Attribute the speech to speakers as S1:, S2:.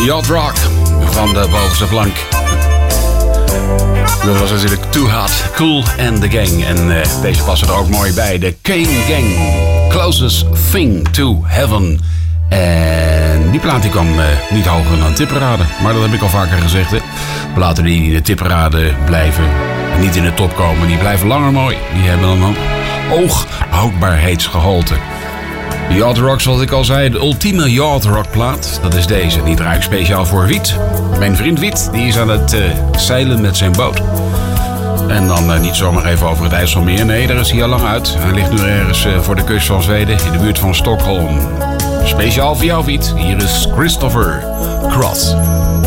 S1: Yacht Rock van de bovenste plank. Dat was natuurlijk Too Hot, Cool and the Gang. En deze passen er ook mooi bij. De Kane Gang, Closest Thing to Heaven. En die plaat die kwam niet hoger dan tipparade. Maar dat heb ik al vaker gezegd. Hè. Platen die in de tipparade blijven, niet in de top komen, die blijven langer mooi. Die hebben dan een ooghoudbaarheidsgehalte. De Yacht Rock, zoals ik al zei, de ultieme Yacht Rock plaat. Dat is deze. Die draai ik speciaal voor Wiet. Mijn vriend Wiet, die is aan het zeilen met zijn boot. En dan niet zomaar even over het IJsselmeer. Nee, daar is hij al lang uit. Hij ligt nu ergens voor de kust van Zweden, in de buurt van Stockholm. Speciaal voor jou, Wiet. Hier is Christopher Cross.